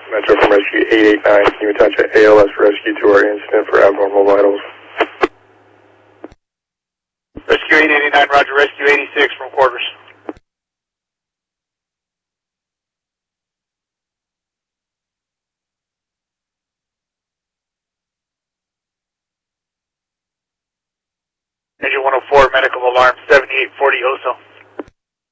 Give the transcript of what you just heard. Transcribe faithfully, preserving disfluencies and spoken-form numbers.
Metro from Rescue eight eight nine. Can you attach an A L S rescue to our incident for abnormal vitals? Rescue eight eight nine, roger. Rescue eighty-six from quarters. Engine one oh four, medical alarm, seventy-eight forty O S O.